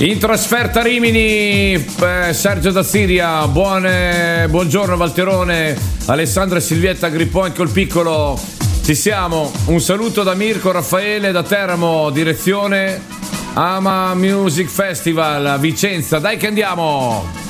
In trasferta a Rimini, Sergio da Siria, buongiorno Valterone, Alessandra e Silvietta, Grippoin col piccolo, ci siamo. Un saluto da Mirko, Raffaele, da Teramo, direzione Ama Music Festival, Vicenza, dai che andiamo!